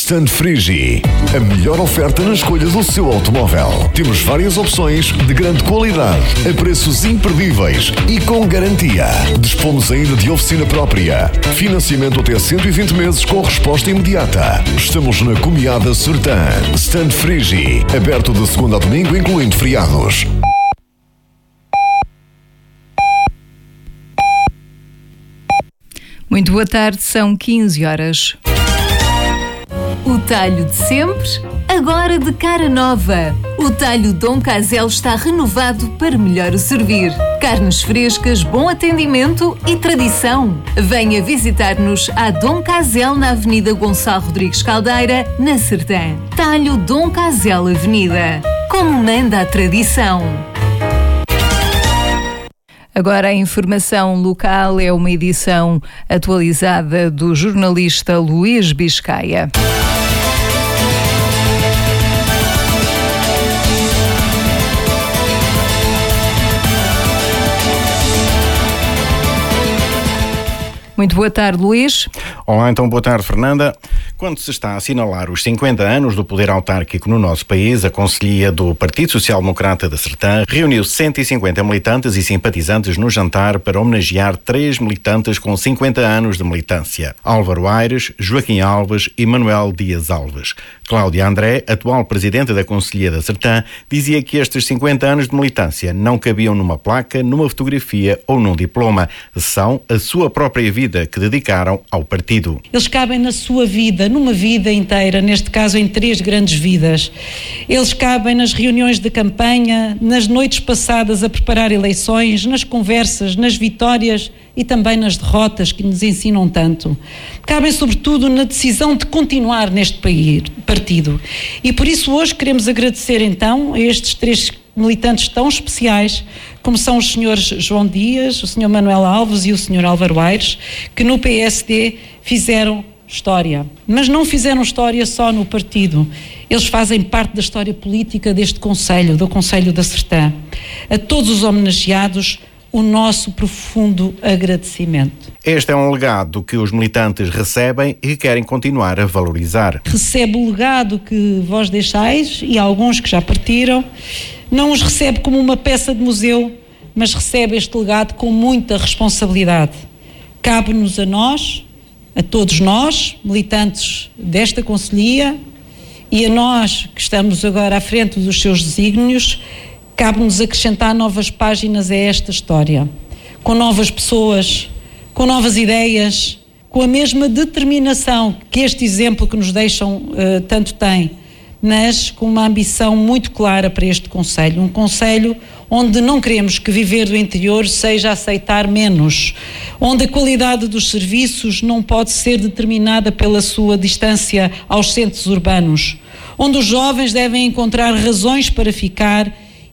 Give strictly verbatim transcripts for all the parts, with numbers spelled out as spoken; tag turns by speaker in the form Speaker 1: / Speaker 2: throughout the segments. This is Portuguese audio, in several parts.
Speaker 1: Stand Frigi, a melhor oferta na escolha do seu automóvel. Temos várias opções de grande qualidade, a preços imperdíveis e com garantia. Dispomos ainda de oficina própria. Financiamento até cento e vinte meses com resposta imediata. Estamos na Comiada Sertã. Stand Frigi, aberto de segunda a domingo, incluindo feriados.
Speaker 2: Muito boa tarde, são quinze horas.
Speaker 3: O talho de sempre, agora de cara nova. O talho Dom Casel está renovado para melhor o servir. Carnes frescas, bom atendimento e tradição. Venha visitar-nos à Dom Casel na Avenida Gonçalo Rodrigues Caldeira, na Sertã. Talho Dom Casel Avenida. Como manda a tradição.
Speaker 2: Agora a informação local é uma edição atualizada do jornalista Luís Biscaia. Muito boa tarde, Luís.
Speaker 4: Olá, então boa tarde, Fernanda. Quando se está a assinalar os cinquenta anos do poder autárquico no nosso país, a Conselhia do Partido Social Democrata da Sertã reuniu cento e cinquenta militantes e simpatizantes no jantar para homenagear três militantes com cinquenta anos de militância: Álvaro Aires, Joaquim Alves e Manuel Dias Alves. Cláudia André, atual presidente da Conselhia da Sertã, dizia que estes cinquenta anos de militância não cabiam numa placa, numa fotografia ou num diploma. São a sua própria vida que dedicaram ao partido.
Speaker 5: Eles cabem na sua vida, numa vida inteira, neste caso em três grandes vidas. Eles cabem nas reuniões de campanha, nas noites passadas a preparar eleições, nas conversas, nas vitórias e também nas derrotas que nos ensinam tanto. Cabem sobretudo na decisão de continuar neste país, partido. E por isso hoje queremos agradecer então a estes três militantes tão especiais, como são os senhores João Dias, o senhor Manuel Alves e o senhor Álvaro Aires, que no P S D fizeram história. Mas não fizeram história só no partido. Eles fazem parte da história política deste Conselho, do Conselho da Sertã. A todos os homenageados, o nosso profundo agradecimento.
Speaker 4: Este é um legado que os militantes recebem e querem continuar a valorizar.
Speaker 5: Recebe o legado que vós deixais, e alguns que já partiram, não os recebe como uma peça de museu, mas recebe este legado com muita responsabilidade. Cabe-nos a nós, a todos nós, militantes desta Conselhia, e a nós que estamos agora à frente dos seus desígnios, cabe-nos acrescentar novas páginas a esta história, com novas pessoas, com novas ideias, com a mesma determinação que este exemplo que nos deixam uh, tanto tem, mas com uma ambição muito clara para este Conselho, um Conselho onde não queremos que viver do interior seja aceitar menos, onde a qualidade dos serviços não pode ser determinada pela sua distância aos centros urbanos, onde os jovens devem encontrar razões para ficar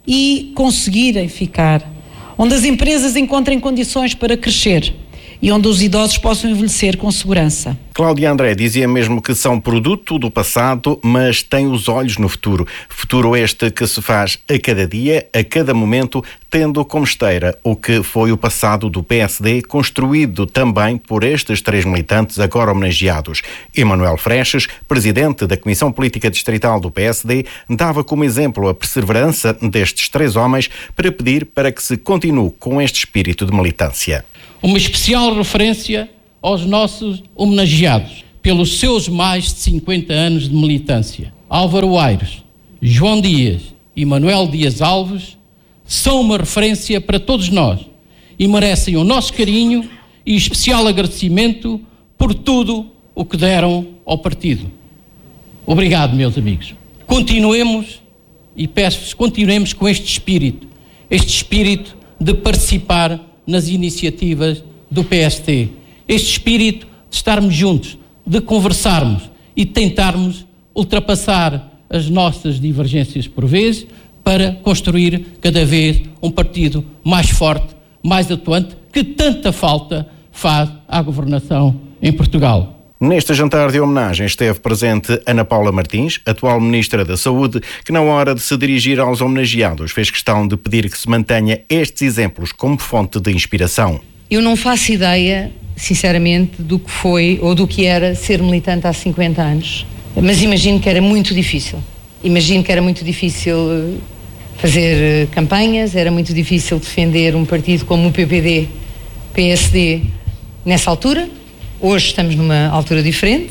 Speaker 5: e conseguirem ficar, onde as empresas encontrem condições para crescer e onde os idosos possam envelhecer com segurança.
Speaker 4: Cláudia André dizia mesmo que são produto do passado, mas têm os olhos no futuro. Futuro este que se faz a cada dia, a cada momento, tendo como esteira o que foi o passado do P S D, construído também por estes três militantes agora homenageados. Emanuel Freixas, presidente da Comissão Política Distrital do P S D, dava como exemplo a perseverança destes três homens para pedir para que se continue com este espírito de militância.
Speaker 6: Uma especial referência aos nossos homenageados pelos seus mais de cinquenta anos de militância. Álvaro Aires, João Dias e Manuel Dias Alves são uma referência para todos nós e merecem o nosso carinho e especial agradecimento por tudo o que deram ao partido. Obrigado, meus amigos. Continuemos, e peço-vos, continuemos com este espírito, este espírito de participar nas iniciativas do P S D. Este espírito de estarmos juntos, de conversarmos e tentarmos ultrapassar as nossas divergências por vezes para construir cada vez um partido mais forte, mais atuante, que tanta falta faz à governação em Portugal.
Speaker 4: Neste jantar de homenagem esteve presente Ana Paula Martins, atual Ministra da Saúde, que na hora de se dirigir aos homenageados fez questão de pedir que se mantenha estes exemplos como fonte de inspiração.
Speaker 7: Eu não faço ideia, sinceramente, do que foi ou do que era ser militante há cinquenta anos. Mas imagino que era muito difícil. Imagino que era muito difícil fazer campanhas, era muito difícil defender um partido como o P P D, P S D, nessa altura. Hoje estamos numa altura diferente.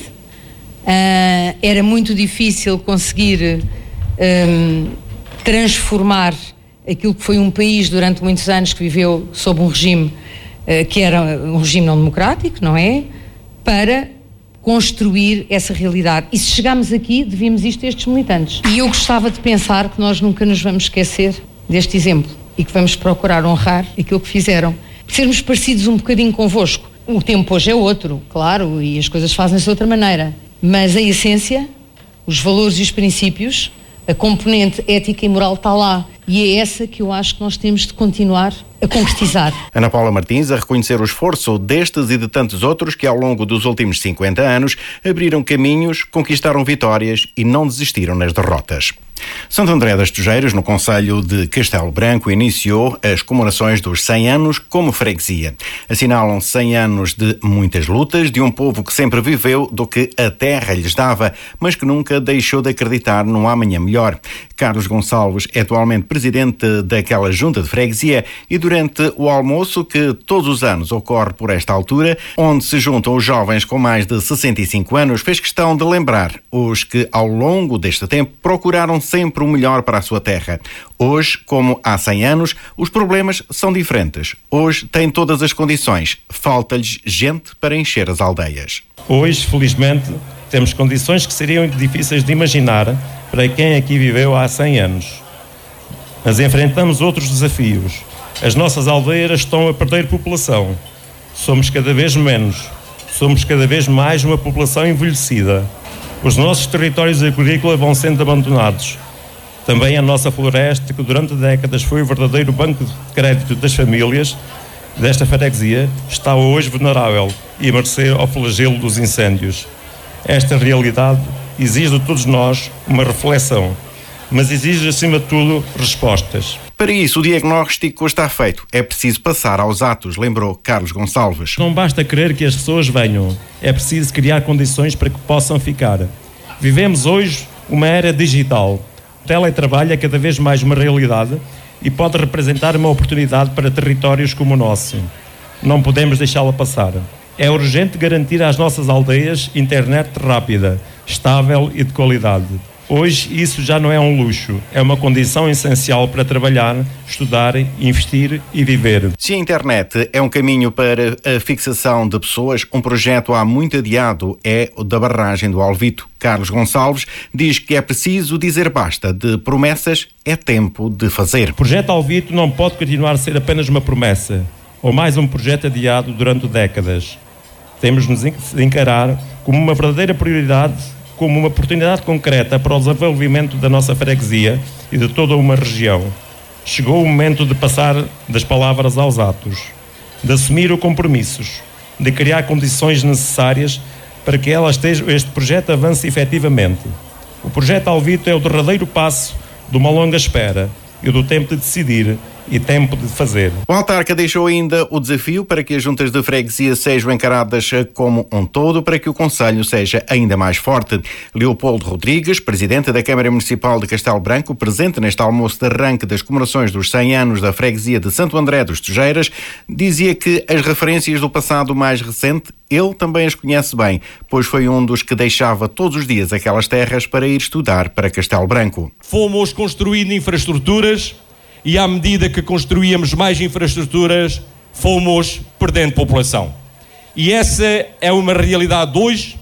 Speaker 7: Uh, era muito difícil conseguir um, transformar aquilo que foi um país durante muitos anos que viveu sob um regime uh, que era um regime não democrático, não é? Para construir essa realidade. E se chegarmos aqui, devíamos isto a estes militantes. E eu gostava de pensar que nós nunca nos vamos esquecer deste exemplo e que vamos procurar honrar aquilo que fizeram. Sermos parecidos um bocadinho convosco. O tempo hoje é outro, claro, e as coisas fazem-se de outra maneira. Mas a essência, os valores e os princípios, a componente ética e moral está lá. E é essa que eu acho que nós temos de continuar a concretizar.
Speaker 4: Ana Paula Martins a reconhecer o esforço destes e de tantos outros que ao longo dos últimos cinquenta anos abriram caminhos, conquistaram vitórias e não desistiram nas derrotas. Santo André das Tujeiras, no concelho de Castelo Branco, iniciou as comemorações dos cem anos como freguesia. Assinalam cem anos de muitas lutas, de um povo que sempre viveu do que a terra lhes dava, mas que nunca deixou de acreditar num amanhã melhor. Carlos Gonçalves é atualmente presidente daquela junta de freguesia e durante o almoço que todos os anos ocorre por esta altura, onde se juntam os jovens com mais de sessenta e cinco anos, fez questão de lembrar os que ao longo deste tempo procuraram sempre o melhor para a sua terra. Hoje, como há cem anos, os problemas são diferentes. Hoje têm todas as condições. Falta-lhes gente para encher as aldeias.
Speaker 8: Hoje, felizmente, temos condições que seriam difíceis de imaginar para quem aqui viveu há cem anos. Mas enfrentamos outros desafios. As nossas aldeias estão a perder população. Somos cada vez menos. Somos cada vez mais uma população envelhecida. Os nossos territórios agrícolas vão sendo abandonados. Também a nossa floresta, que durante décadas foi o verdadeiro banco de crédito das famílias desta freguesia, está hoje vulnerável e a mercê ao flagelo dos incêndios. Esta realidade exige de todos nós uma reflexão, mas exige, acima de tudo, respostas.
Speaker 4: Para isso, o diagnóstico está feito. É preciso passar aos atos, lembrou Carlos Gonçalves.
Speaker 8: Não basta querer que as pessoas venham. É preciso criar condições para que possam ficar. Vivemos hoje uma era digital. O teletrabalho é cada vez mais uma realidade e pode representar uma oportunidade para territórios como o nosso. Não podemos deixá-la passar. É urgente garantir às nossas aldeias internet rápida, estável e de qualidade. Hoje isso já não é um luxo, é uma condição essencial para trabalhar, estudar, investir e viver.
Speaker 4: Se a internet é um caminho para a fixação de pessoas, um projeto há muito adiado é o da barragem do Alvito. Carlos Gonçalves diz que é preciso dizer basta de promessas, é tempo de fazer.
Speaker 8: O projeto Alvito não pode continuar a ser apenas uma promessa, ou mais um projeto adiado durante décadas. Temos de nos encarar como uma verdadeira prioridade, como uma oportunidade concreta para o desenvolvimento da nossa freguesia e de toda uma região. Chegou o momento de passar das palavras aos atos, de assumir os compromissos, de criar condições necessárias para que ela esteja, este projeto avance efetivamente. O projeto Alvito é o derradeiro passo de uma longa espera e do tempo de decidir e tempo de fazer.
Speaker 4: O autarca deixou ainda o desafio para que as juntas de freguesia sejam encaradas como um todo para que o concelho seja ainda mais forte. Leopoldo Rodrigues, presidente da Câmara Municipal de Castelo Branco, presente neste almoço de arranque das comemorações dos cem anos da freguesia de Santo André dos Tujeiras, dizia que as referências do passado mais recente ele também as conhece bem, pois foi um dos que deixava todos os dias aquelas terras para ir estudar para Castelo Branco.
Speaker 9: Fomos construindo infraestruturas e à medida que construíamos mais infraestruturas, fomos perdendo população. E essa é uma realidade hoje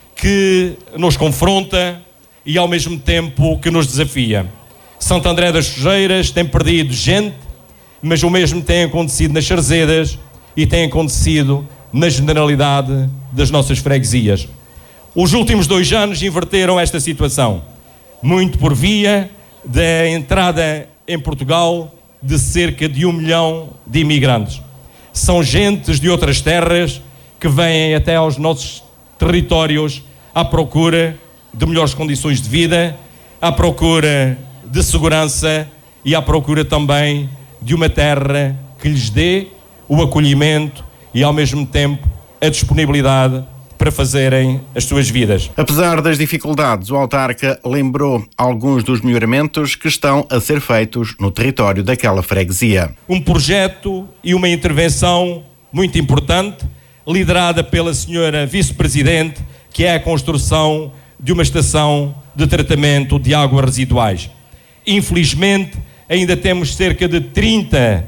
Speaker 9: que nos confronta e ao mesmo tempo que nos desafia. Santo André das Tujeiras tem perdido gente, mas o mesmo tem acontecido nas Sarzedas e tem acontecido na generalidade das nossas freguesias. Os últimos dois anos inverteram esta situação, muito por via da entrada em Portugal de cerca de um milhão de imigrantes. São gentes de outras terras que vêm até aos nossos territórios à procura de melhores condições de vida, à procura de segurança e à procura também de uma terra que lhes dê o acolhimento e ao mesmo tempo a disponibilidade para para fazerem as suas vidas.
Speaker 4: Apesar das dificuldades, o autarca lembrou alguns dos melhoramentos que estão a ser feitos no território daquela freguesia.
Speaker 9: Um projeto e uma intervenção muito importante, liderada pela senhora vice-presidente, que é a construção de uma estação de tratamento de águas residuais. Infelizmente, ainda temos cerca de trinta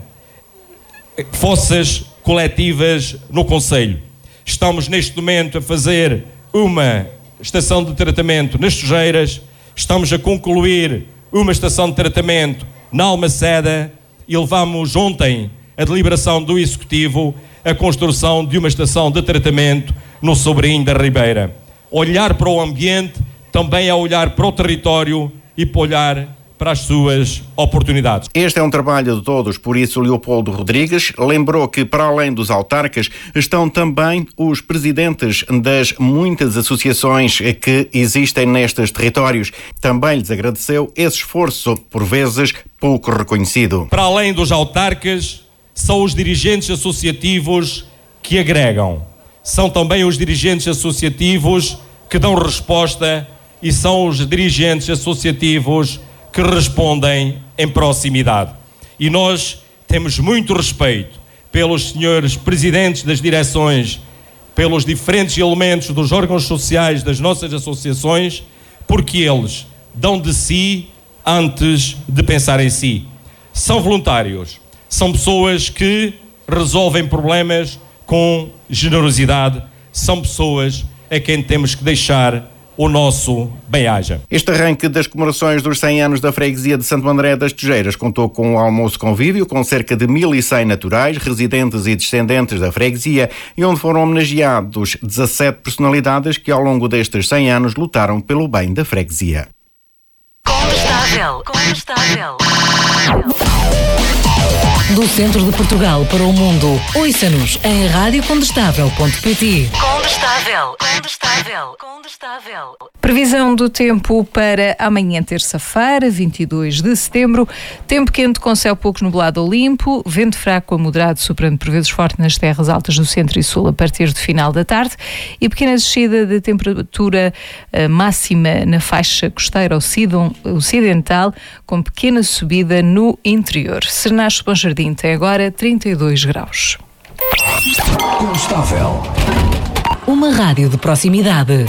Speaker 9: fossas coletivas no concelho. Estamos neste momento a fazer uma estação de tratamento nas Sujeiras, estamos a concluir uma estação de tratamento na Almaceda e levamos ontem a deliberação do Executivo a construção de uma estação de tratamento no Sobrinho da Ribeira. Olhar para o ambiente também é olhar para o território e para olhar para as suas oportunidades.
Speaker 4: Este é um trabalho de todos, por isso Leopoldo Rodrigues lembrou que, para além dos autarcas, estão também os presidentes das muitas associações que existem nestes territórios. Também lhes agradeceu esse esforço, por vezes pouco reconhecido.
Speaker 9: Para além dos autarcas, são os dirigentes associativos que agregam. São também os dirigentes associativos que dão resposta e são os dirigentes associativos que respondem em proximidade. E nós temos muito respeito pelos senhores presidentes das direções, pelos diferentes elementos dos órgãos sociais das nossas associações, porque eles dão de si antes de pensar em si. São voluntários, são pessoas que resolvem problemas com generosidade, são pessoas a quem temos que deixar o nosso bem-aja.
Speaker 4: Este arranque das comemorações dos cem anos da freguesia de Santo André das Tejeiras contou com um almoço convívio com cerca de mil e cem naturais, residentes e descendentes da freguesia, e onde foram homenageados dezassete personalidades que ao longo destes cem anos lutaram pelo bem da freguesia.
Speaker 3: Condestável, condestável.
Speaker 10: Do centro de Portugal para o mundo, ouça-nos em rádio condestável ponto pt.
Speaker 3: Condestável, condestável, condestável.
Speaker 2: Previsão do tempo para amanhã, terça-feira, vinte e dois de setembro. Tempo quente com céu pouco nublado ou limpo, vento fraco a moderado, soprando por vezes forte nas terras altas do centro e sul a partir do final da tarde, e pequena descida de temperatura uh, máxima na faixa costeira ocidental, com pequena subida no interior. Sernacho Bom Jardim tem agora trinta e dois graus.
Speaker 10: Condestável. Uma rádio de proximidade.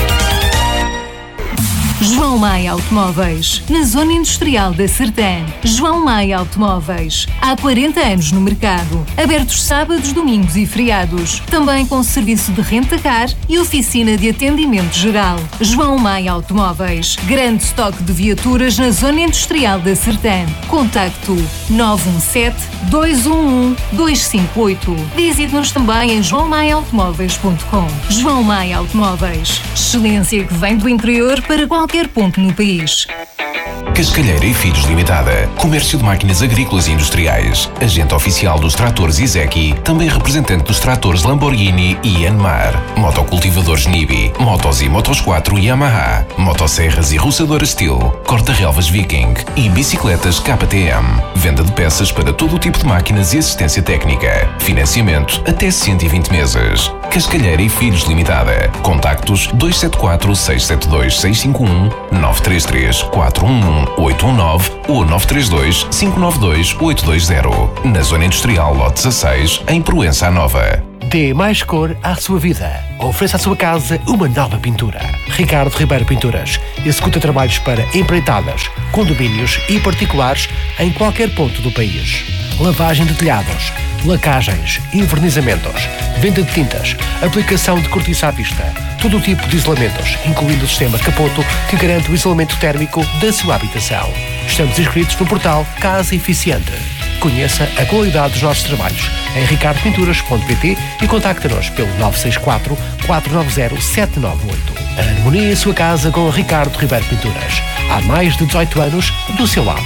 Speaker 3: João Maia Automóveis, na Zona Industrial da Sertã. João Maia Automóveis, há quarenta anos no mercado. Abertos sábados, domingos e feriados. Também com serviço de renta-car e oficina de atendimento geral. João Maia Automóveis, grande estoque de viaturas na Zona Industrial da Sertã. Contacto nove um sete, dois um um, dois cinco oito. Visite-nos também em joão maia automóveis ponto com. João Maia Automóveis, excelência que vem do interior para qualquer qualquer ponto no país.
Speaker 11: Cascalheira e Filhos Limitada. Comércio de máquinas agrícolas e industriais. Agente oficial dos tratores Izeki. Também representante dos tratores Lamborghini e Yanmar. Motocultivadores Nibi. Motos e Motos quatro Yamaha. Motosserras e roçadoras Steel. Corta-relvas Viking. E bicicletas K T M. Venda de peças para todo o tipo de máquinas e assistência técnica. Financiamento até cento e vinte meses. Cascalheira e Filhos Limitada. Contactos dois sete quatro, seis sete dois, seis cinco um, nove três três, quatro um um, oito um nove ou nove três dois, cinco nove dois, oito dois zero. Na Zona Industrial Lote dezasseis, em Proença a Nova.
Speaker 12: Dê mais cor à sua vida. Ofereça à sua casa uma nova pintura. Ricardo Ribeiro Pinturas. Executa trabalhos para empreitadas, condomínios e particulares em qualquer ponto do país. Lavagem de telhados, lacagens, envernizamentos, venda de tintas, aplicação de cortiça à vista, todo o tipo de isolamentos, incluindo o sistema Capoto, que garante o isolamento térmico da sua habitação. Estamos inscritos no portal Casa Eficiente. Conheça a qualidade dos nossos trabalhos em ricardo pinturas ponto pt e contacte-nos pelo nove seis quatro, quatro nove zero, sete nove oito. Harmonie em sua casa com Ricardo Ribeiro Pinturas. Há mais de dezoito anos do seu lado.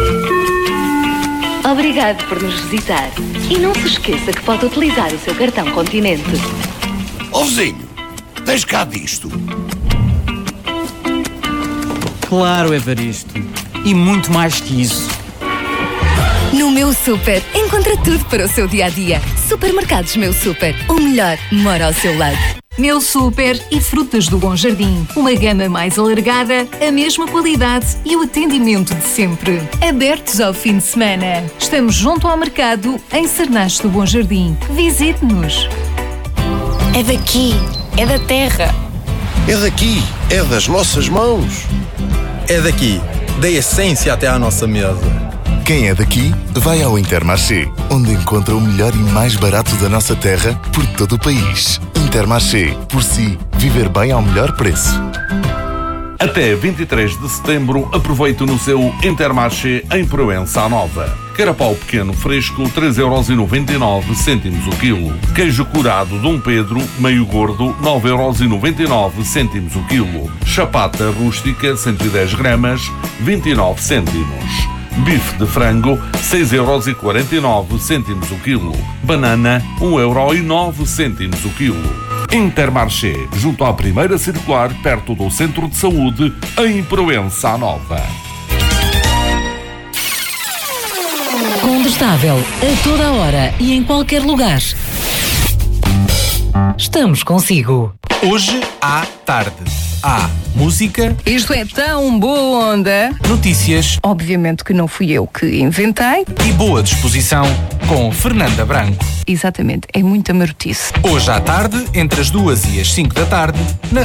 Speaker 13: Obrigado por nos visitar. E não se esqueça que pode utilizar o seu cartão Continente.
Speaker 14: Ó vizinho, tens cá disto?
Speaker 15: Claro, Evaristo. E muito mais que isso.
Speaker 16: No Meu Super, encontra tudo para o seu dia-a-dia. Supermercados Meu Super. O melhor mora ao seu lado.
Speaker 3: Meu Super e Frutas do Bom Jardim. Uma gama mais alargada, a mesma qualidade e o atendimento de sempre. Abertos ao fim de semana. Estamos junto ao mercado, em Cernache do Bom Jardim. Visite-nos.
Speaker 16: É daqui, é da terra.
Speaker 14: É daqui, é das nossas mãos.
Speaker 17: É daqui, da essência até à nossa mesa.
Speaker 1: Quem é daqui, vai ao Intermarché, onde encontra o melhor e mais barato da nossa terra por todo o país. Intermarché, por si, viver bem ao melhor preço.
Speaker 18: Até vinte e três de setembro, aproveite no seu Intermarché em Proença Nova. Carapau pequeno fresco, três euros e noventa e nove cêntimos o quilo. Queijo curado Dom Pedro, meio gordo, nove euros e noventa e nove cêntimos o quilo. Chapata rústica, cento e dez gramas, vinte e nove cêntimos. Bife de frango, seis euros e quarenta e nove cêntimos o quilo. Banana, um euro e nove cêntimos o quilo. Intermarché, junto à primeira circular, perto do Centro de Saúde, em Proença Nova.
Speaker 10: Condestável, a toda a hora e em qualquer lugar. Estamos consigo.
Speaker 17: Hoje à tarde. Há música.
Speaker 2: Isto é tão boa onda.
Speaker 17: Notícias.
Speaker 2: Obviamente que não fui eu que inventei.
Speaker 17: E boa disposição com Fernanda Branco.
Speaker 2: Exatamente, é muita marotice.
Speaker 17: Hoje à tarde, entre as duas e as cinco da tarde, na